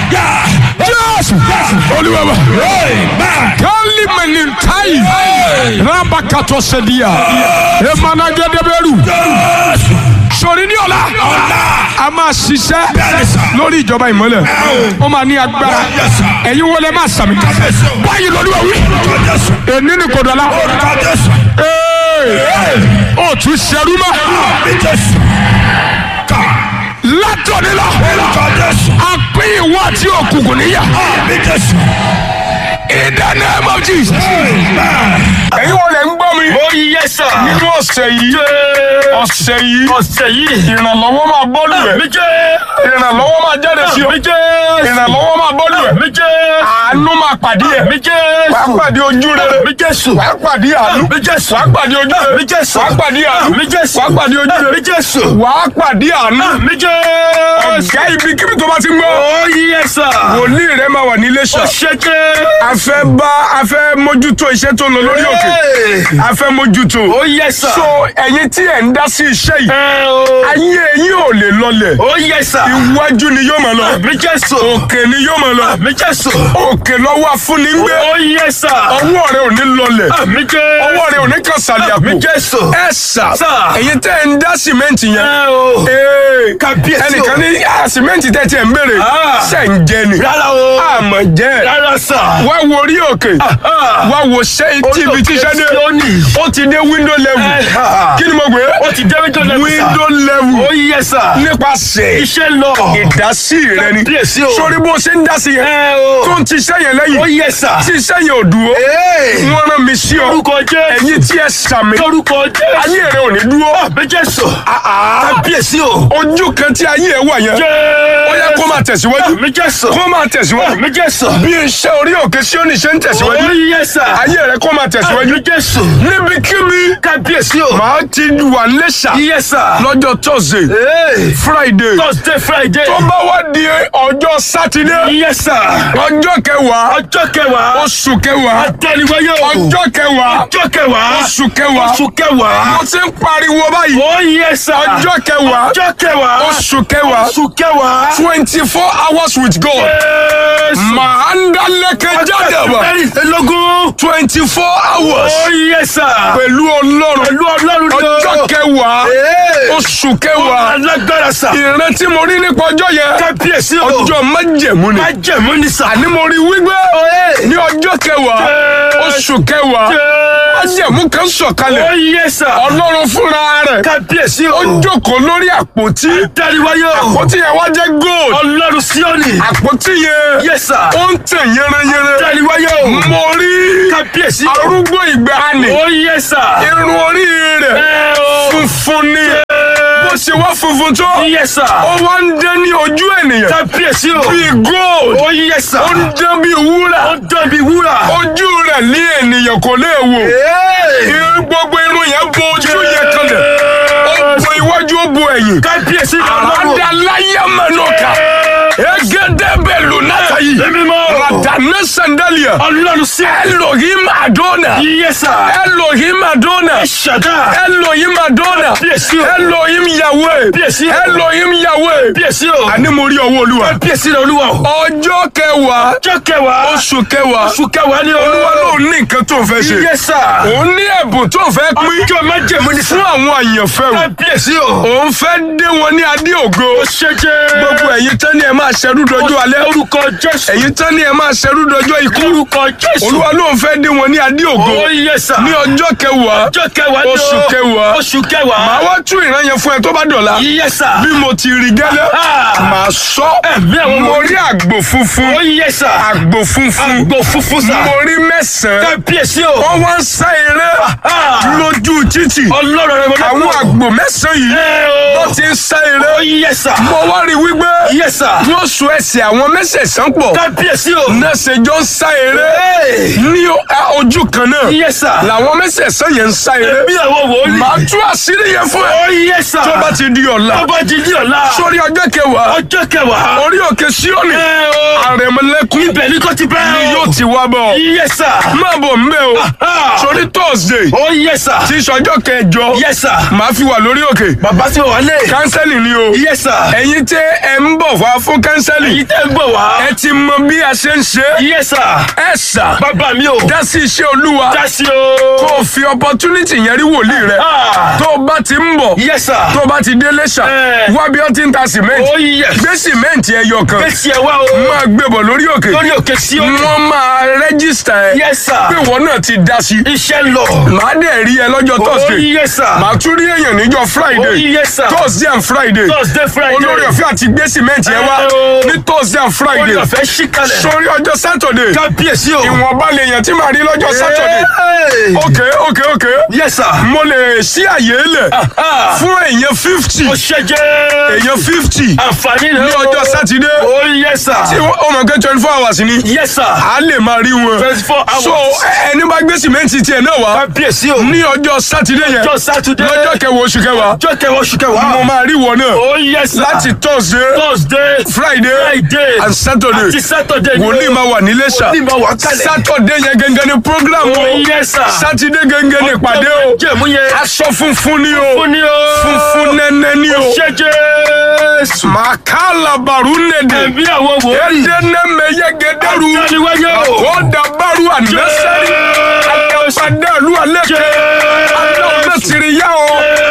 Jésù Olúwa wa. Kálí mẹ́lìntáì rábà kàtọ́ sẹ́díà emanagẹ́dẹ́bẹ́rù. Sori ní ọ̀la a máa ṣiṣẹ́ lórí ìjọba ìmọ́lẹ̀ ó máa ní agbára ẹ̀yin wọlé máa sàmì báyìí lọ́lúwa wí èní ni kò dọ̀la ó tún ṣerú mọ́ látọ̀ni lọ a pín ìwọ àti òkùnkùn níyà in the name of Jesus. Ẹ̀yin wọlé ń gbọ́ mi. Ó yẹ sà. Nínú ọ̀sẹ̀ yìí ìrànlọ́wọ́ máa bọ́ọ̀lù ẹ̀. Ìrànlọ́wọ́ máa jáde sí ọ. Ìrànlọ́wọ́ máa bọ́ọ̀lù ẹ̀. Àánú máa pàdé ẹ̀. Wà á pàdé ojú rere. Wà á pàdé àánú. Wà á pàdé ojú rere. Wà á pàdé àánú. Wà á pàdé ojú rere. Wà á pàdé àánú. Ọ̀gá ibikíbi tó bá ti ń gbọ́. Ó yẹ sà. Wòlíì rẹ̀ máa wà ní Iléṣà. Ó ṣe jẹ́. A fẹ́ mójútó iṣẹ́ tó ń lọ lórí òkè. A fẹ́ mójútó. Ó yẹ sà. So ẹ̀yin tí ẹ̀ ń dá sí iṣẹ́ yìí. Ayé ẹ̀yin ò lè lọlẹ̀. Ó yẹ sà. Iwájú ni yóò máa lọ. Òkè ni yóò máa lọ. Òkè lọ́wọ́ afúnni ń gbé. Ó yẹ sà. Ọwọ́ rẹ ò ní lọlẹ̀. Ọwọ́ rẹ ò ní kan sàlẹ̀ àpò. Ẹ sà. Ẹ̀yin tẹ́ ẹ̀ ń dá sìmẹ́ǹtì yẹn. Ẹnìkan ní sìmẹ́ǹtì tẹ́ tiẹ̀ ń béèrè. Ṣé ń jẹ ni? Rárá o. Àmọ̀ jẹ́. Rárá sà. Wá wo orí òkè. Wá wo ṣé tíbi tíṣẹ́ dé. Ó ti dé window level. Kí ni mo gbé? Ó ti dé window level. Window level. Ó yẹ sà. Nípasẹ̀ iṣẹ́ lọ. ìdásí rẹ ni. Kábíyèsí o. Sórí bó ṣe ń dá sí yẹn. Tó ń ti iṣẹ́ yẹn lẹ́yìn. Ó yẹ sà. Tí iṣẹ́ yẹn ò dúró. Wọ́n rán mi sí ọ. Lórúkọ Jésù. Ẹ̀yin tí ẹ sàmì. Lórúkọ Jésù. Ayé rẹ ò ní dúró. Jésù. Kábíyèsí o. Ojú kan tí ayé ẹ wà yẹn. Ó yẹ kó máa tẹ̀síwájú. Jésù. Kó máa tẹ̀síwájú. Jésù. Bí iṣẹ́ orí òkè Síónì ṣe ń tẹ̀síwájú. Ó yẹ sà. Ayé rẹ kó máa tẹ̀síwájú. Jésù. Níbikíbi. Kábíyèsí o. Màá ti wà Iléṣà. Yẹ sà. Lọ́jọ́ Thursday. Friday. Thursday, Friday. Tó bá wá di ọjọ́ Sátidé. Yẹ sà. Ọjọ́ kẹwàá. Ọjọ́ kẹwàá. Oṣù kẹwàá. Àtẹniwáyé o. Ọjọ́ kẹwàá. Ọjọ́ kẹwàá. Oṣù kẹwàá. Oṣù kẹwàá. Mo ti ń pariwo báyìí. Ó yẹ sà. Ọjọ́ kẹwàá. Ọjọ́ kẹwàá. Oṣù kẹwàá. Oṣù kẹwàá. 24 hours with God. Màá ń dálẹ́kẹ̀ jáde wá. 24 hours. Ó yẹ sà. Pẹ̀lú Ọlọ́run. Pẹ̀lú Ọlọ́run ni o. Ọjọ́ kẹwàá. Oṣù kẹwàá. Alágbára sà. Ìrántí mo rí nípa ọjọ́ yẹn. Kábíyèsí o. Ọjọ́ májẹ̀mú ni. Májẹ̀mú ni sà. Àní mo rí wípé ní ọjọ́ kẹwàá. Oṣù kẹwàá. Májẹ̀mú kan sọ̀kalẹ̀. Ó yẹ sà. Ọlọ́run fúnra rẹ̀. Kábíyèsí o. Ó jókòó lórí àpótí. Àtẹniwáyé o. Àpótí yẹn wá jẹ́ gold. Ọlọ́run Síónì. Àpótí yẹn. Yes sir. Ó ń tẹ̀ yẹrẹyẹrẹ. Àtẹniwáyé o. Mo rí Kábíyèsí o. arúgbó ìgbàanì. Ó yẹ sà. Irun orí rẹ̀ funfun ni. Bó ṣe wá funfun tó. Yes sir. Ó wá ń dán ní ojú ènìyàn. Kábíyèsí o. Bíi gold. Ó yẹ sà. Ó ń dán bíi wúrà. Ó ń dán bíi wúrà. Ojú rẹ̀ ní ènìyàn kò lè wò. Gbogbo irun yẹn bo ojú yẹn kanlẹ̀. Ó bo iwájú ó bo ẹ̀yìn. Kábíyèsí Ọlọ́run. Àdáláyé mẹ́nọ́kà. Egedebe lunata yìí. Radana sandalia. Ọlọ́run sí. Elohim Adona. Yes sir. Elohim Adona. Ṣàdá. Elohim Adona. Kábíyèsí o. Elohim Yahweh. Kábíyèsí o. Elohim Yahweh. Kábíyèsí o. Àní mo rí ọwọ́ Olúwa. Kábíyèsí Olúwa o. Ọjọ́ kẹwàá. Ọjọ́ kẹwàá. Oṣù kẹwàá. Oṣù kẹwàá ni o. Olúwa ló ní nǹkan tó ń fẹ́ ṣe. Yes sir. Òun ní ẹ̀bùn tó ń fẹ́ pín. Ọjọ́ májẹ̀mú ni fún àwọn àyànfẹ́ o. Kábíyèsí o. Òun fẹ́ dé wọn ní adé ògo. Ó ṣe jẹ́. Gbogbo ẹ̀yin tán ni ẹ máa ṣẹrú dọjọ́ alẹ́. Orúkọ Jésù. Ẹ̀yin tán ni ẹ máa ṣẹrú dọjọ́ ikú. Orúkọ Jésù. Olúwa ló ń fẹ́ dé wọn ní adé ògo. Ó yẹ sà. Ní ọjọ́ kẹwàá. Ọjọ́ kẹwàá ni o. Oṣù kẹwàá. Oṣù kẹwàá. Màá wá tún ìran yẹn fún ẹ tó bá dọ̀la. Yes sir. Bí mo ti rí gẹ́lẹ́. Màá sọ. Ẹ̀mí àwọn Mo rí àgbò funfun. Ó yẹ sà. Àgbò funfun. Àgbò funfun sà. Mo rí mẹ́sàn-án. Kábíyèsí o. Wọ́n wá ń sá eré lójú títì. Ọlọ́run rẹ̀ wọlé. Àwọn àgbò mẹ́sàn-án yìí wọ́n ti ń sá eré. Ó yẹ sà. Mo wá rí wípé Yes sir. wọ́n so ẹsẹ̀ àwọn mẹ́sẹ̀sán pọ̀. Kábíyèsí o. Náà ṣe jọ ń sá eré ní ojú kan náà. Yes sir. Làwọn mẹ́sẹ̀sán yẹn ń sá eré. Ẹ̀mí àwọn wòlíì. Màá tú àṣírí yẹn fún ẹ. Ó yẹ sà. Tó bá ti di ọ̀la. Tó bá ti di ọ̀la. Sórí ọjọ́ kẹwàá. Ọjọ́ kẹwàá. Orí òkè Síónì. àrẹ̀mọlẹ́kún ibẹ̀ ní kò ti bẹ́ẹ̀ ni o. yóò ti wá bọ̀. Yes sir. má bọ̀ mbẹ́ o. sórí Thursday Oh yes sir. tí sọjọ́ kẹjọ Yes sir. màá fi wà lórí òkè. Bàbá tí wà lé. kánsẹ́lì ni o. Yes sir. ẹ̀yin tí ẹ ń bọ̀ wá fún kánsẹ́lì. Èyí tẹ́ ń bọ̀ wá. ẹ ti mọ bí a ṣe ń ṣe. Yes sir. ẹ sà. Bàbá mi o. dá sí iṣẹ́ Olúwa. Dásí o. kó o fi opportunity yẹn rí wòlíì rẹ. tó o bá ti ń bọ̀. Yes sir. tó o bá ti dé Iléṣà. wá bí ó ti ń ta cement. Oh yes. gbé cement ẹyọ kan. Bẹ́sì ẹ̀ wá o. máa gbé bọ̀ lórí òkè. Lórí òkè sí òkè. wọ́n máa rẹ́gísítà ẹ. Yes sir. pé wọ́n náà ti dá sí. Iṣẹ́ ń lọ. màá dẹ̀ rí ẹ lọ́jọ́ Oh Thursday. yes sir. màá tún rí èèyàn níjọ́ Oh Friday. yes sir. Thursday and Friday. Thursday Friday. olórí ọ̀fẹ́ àti gbé cement yẹn wá ní Thursday and Friday. Olórí ọ̀fẹ́ ṣí kalẹ̀. sórí ọjọ́ Saturday. Kábíyèsí o. ìwọ̀nba lè yàn tí màá rí lọ́jọ́ Saturday. ok. Yes sir. mo lè ṣí àyè lẹ̀ fún èèyàn 50. Ó ṣe jẹ́. èèyàn 50 Àǹfààní rẹ̀ ní ọjọ́ Sátidé. Oh yes sir. tí ó mọ̀ pé 24 hours ni. Yes sir. a lè máa rí wọn. 24 hours. so ẹni bá gbé sìmẹ́ǹtì tiẹ̀ náà wá Kábíyèsí o. ní ọjọ́ Sátidé yẹn Ọjọ́ Saturday. lọ́jọ́ kẹwàá oṣù kẹwàá Ọjọ́ kẹwàá oṣù kẹwàá. mo máa rí wọn náà Oh yes sir. láti Thursday Thursday. Friday Friday. and Saturday. Àti Saturday. wòlíì máa wà ní Iléṣà. Wòlíì máa wà kálẹ̀. Saturday yẹn gẹ́gẹ́ ni program o. Oh yes sir. Saturday gẹ́gẹ́ ni ìpàdé o. Jẹ̀mú yẹn. aṣọ funfun ni o. Fún ni o. funfun nẹ́nẹ́ ni o. Ṣé Jésù. màkàlà bàrú nèdè. Ẹ̀mí àwọn wòlíì. edeneme yegederu. Àtẹniwáyé o. o dabaru anẹsẹri. akẹpadàlú alẹkẹ. alọmọsiriya o.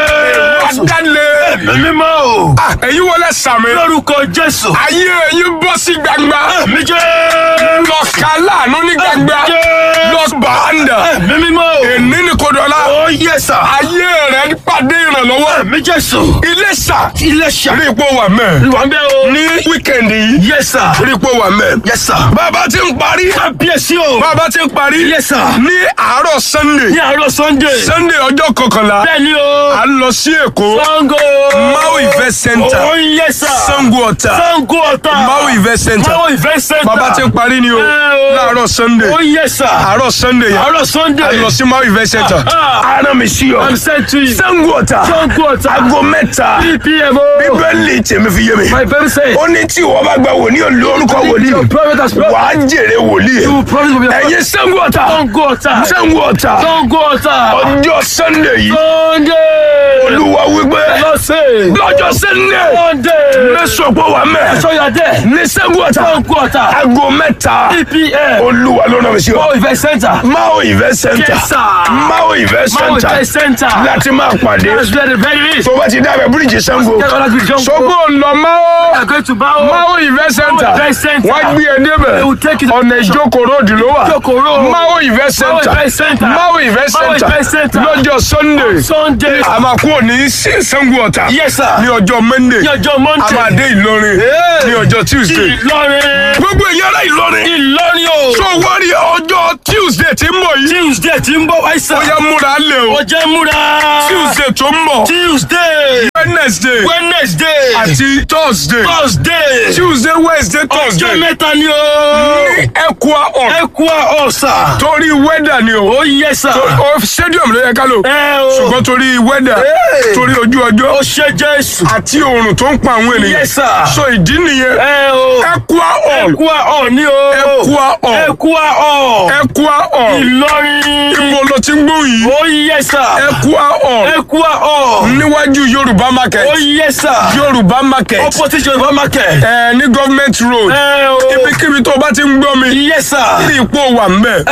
adalẹ. Mímọ́ o. èyí wọlé sàmì. Lórúkọ Jésù. ayé èyí bọ́ sí gbangba. Ẹ̀mí Jésù. lọ́kàlà àánú ní gbangba. lọ́bàándà. Mímọ́ o. èní ni kòdọ́lá. Oh yes sir. ayé rẹ̀ pàdé ìrànlọ́wọ́. Ẹ̀mí Jésù. Iléṣà. Iléṣà. rí ipò wà mẹ́. Ìwà ń bẹ́ o. ní wíkẹ̀ndì yìí. Yes sir. rí ipò wà mẹ́. Yes sir. bàbá ti ń parí. Kábíyèsí o. bàbá ti ń parí. Yes sir. ní àárọ̀ Sunday. Ní àárọ̀ Sunday. Sunday ọjọ́ kọkànlá. Bẹ́ẹ̀ni o. à ń lọ sí Èkó. Sango. Mau Event Center. Oh yes sir. Sango Ọ̀tà. Sango Ọ̀tà. Mau Event Center. Mau Event Center. bàbá ti ń parí ni o. láàárọ̀ Sunday. Oh yes sir. àárọ̀ Sunday yẹn. Àárọ̀ Sunday. à ń lọ sí Mau Event Center. ara mi sí ọ. I'm sent to you. Sango Ọ̀tà. Sango Ọ̀tà. aago mẹ́ta. 3 p.m. o. bíbélì tèmi fi yé mi. My Bible says. ó ní tí ìwọ bá gba wòlíì lórúkọ wòlíì. Your prophet has promised. wàá jèrè wòlíì. You promise will be a ẹ̀yin Sango Ọ̀tà. Sango Ọ̀tà. Sango Ọ̀tà. Sango Ọ̀tà. ọjọ́ Sunday yìí. Sunday. Olúwa wípé. Lọ́sẹ̀. lọ́jọ́ Sunday. Sunday. mẹ́sàn-án wà mẹ́. So you are there. ní Sango Ọ̀tà. Sango Ọ̀tà. aago mẹ́ta. 3 p.m. Olúwa ló rán mi sí ọ. Mau Event Center. Mau Event Center. Yes, sir. Mau Event Mau Center. Event Center. láti máa pàdé. That's very rich. tó bá ti dábẹ́ bíríìjì Sango. Get all that with John. sọgbó ńlọ Mau. We are going to Mau. Mau Event Center. Mau Event Center. wọ́n gbé ẹ débẹ̀. They will take you to ọ̀nà ìjókòó ròdì ló wà. Ìjókòó road. Mau Event Mau Center. Event Center. Mau Event Mau Center. Event Center. lọ́jọ́ Sunday. Sunday. a máa kúrò ní Sango Ọ̀tà. Yes sir. ní ọjọ́ Monday. Ní ọjọ́ a Monday. máa dé Ìlọrin. ní ọjọ́ Tuesday. Ìlọrin. gbogbo èèyàn ará Ìlọrin. Ìlọrin o. tó wọ́n rí ọjọ́ Tuesday tí ń bọ̀ yìí. Tuesday tí ń bọ̀ wáyé sá. ó yá múra lé o. Ó jẹ́ múra. Tuesday tó ń bọ̀. Tuesday. Wednesday. Wednesday. àti Thursday. Thursday. Tuesday Wednesday Ọjọ́ Thursday. mẹ́ta ni o. ní Ẹ̀kúà hall. Ẹ̀kúà ọ̀sà. torí weather ni o. Ó yẹ sá. stadium ló yẹ ká lò. O. ṣùgbọ́n torí weather. torí ojú ọjọ́. Ó ṣe Jésù. àti oòrùn tó ń pa àwọn ènìyàn. Yes sir. so ìdí nìyẹn. O. Ẹ̀kúà hall. Ẹ̀kúà ọ̀ ni o. Ẹ̀kúà hall. Ẹ̀kúà ọ̀. Ẹ̀kúà hall. Ìlọrin. ibo ló ti ń gbóhùn yìí. Ó yẹ sá. Ẹ̀kúà hall. Ẹ̀kúà ọ̀. níwájú Yorùbá market. Ó yẹ sá. Yorùbá market. Opposite Yorùbá market. ní government road. O. ibikíbi tó bá ti ń gbọ́ mi. Yes sir. ní ipò wà mbẹ.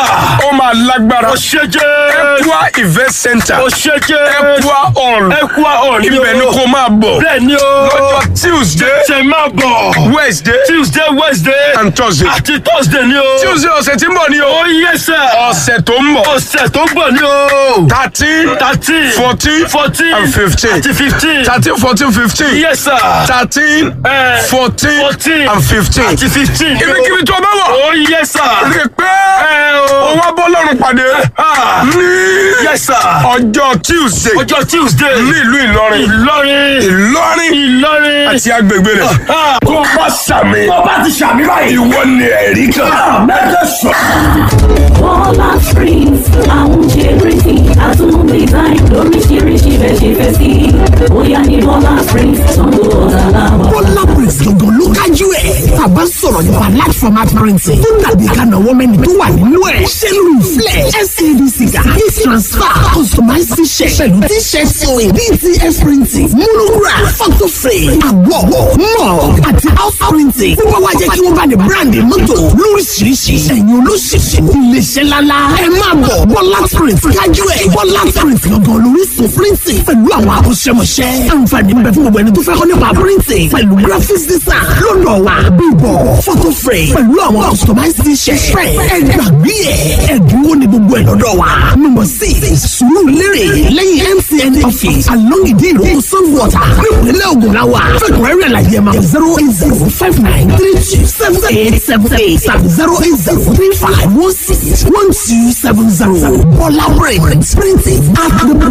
ó máa lágbára. Ó ṣe Jésù. Ẹ̀kúà event center. Ó ṣe Jésù. Ẹ̀kúà hall. Ẹ̀kúà ọ̀ ni o. ibẹ̀ ni kò máa bọ̀. Bẹ́ẹ̀ ni o. lọ́jọ́ Tuesday. Ṣé máa bọ̀. Wednesday. Tuesday, Wednesday. and Thursday. Àti Thursday ni o. Tuesday ọ̀sẹ̀ tí ń bọ̀ ni o. Ó yẹ sẹ́. ọ̀sẹ̀ tó ń bọ̀. Ọ̀sẹ̀ tó ń bọ̀ ni o. 13, 13, 14, 14, and 15. àti 15. 13, 14, 15. Yes sir. 13, 14, 14, and 15. àti 15. ibikíbi tó bá wọ̀. Ó yẹ sẹ́. rí i pé ó wá bọ́ lọ́rùn pàdé ní Yes sir. ọjọ́ Tuesday Ọjọ́ Tuesday. ní ìlú Ìlọrin. Ìlọrin. Ìlọrin Ìlọrin. àti agbègbè rẹ̀. tó bá sàmì. Tó bá ti ṣàmì báyìí. ìwọ ni ẹ̀rí kan. Mẹ́tẹ̀ sọ. Bọ́lá Springs, àwọn jẹ́rìí àtúnú design lóríṣiríṣi bẹ́ẹ̀ ṣe fẹ́ sí. Bóyá ní Bọ́lá Print Sango Ọ̀làláwà. Bọ́lá Print gangan ló kájú ẹ̀. Bàbá sọ̀rọ̀ nípa large format printing. Tó dàbí ìkànnà wọ́mẹ́ni tó wà nínú ẹ̀. Ṣé lórí flẹ̀, SADC, heat transfer, customized t-shirt, pẹ̀lú t-shirt sewing, DTF printing, monograph, photo frame, àwọ̀, mug, àti house printing. Fún wáwá jẹ́ kí wọ́n bá ní brand mọ́tò lóríṣiríṣi. Ẹ̀yin olóṣèṣì, iléeṣẹ́ lálá. Ẹ máa bọ̀ Bọ́lá Print kájú ẹ̀. Bọ́lá Print gangan lóríṣun printing pẹ̀lú àwọn akọ́ṣẹ́mọṣẹ́. Àǹfààní ń bẹ fún gbogbo ẹni tó fẹ́ kọ́ nípa printing pẹ̀lú graphics design. Lọ́dọ̀ wa bíbọ̀ photo frame pẹ̀lú àwọn customized t-shirt. Ẹgbàgbé ẹ̀ ẹ̀dínwó ni gbogbo ẹ̀ lọ́dọ̀ wa. Number 6 Surulere lẹ́yìn MTN office along Ìdíròkò Sunwater nípínlẹ̀ Ògùn la wà. Fẹ́kùnrẹ́rẹ́ àlàyé ma 08059327878 tàbí 08035161270. Bọ́lá Print printing at the